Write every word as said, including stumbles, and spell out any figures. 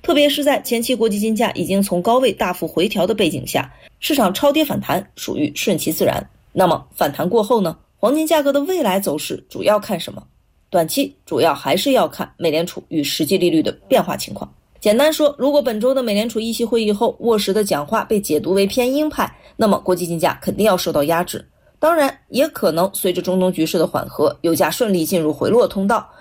特别是在前期国际金价已经从高位大幅回调的背景下，市场超跌反弹属于顺其自然。那么反弹过后呢？黄金价格的未来走势主要看什么？短期主要还是要看美联储与实际利率的变化情况。简单说，如果本周的美联储议息会议后沃什的讲话被解读为偏鹰派，那么国际金价肯定要受到压制。当然，也可能随着中东局势的缓和，油价顺利进入回落通道，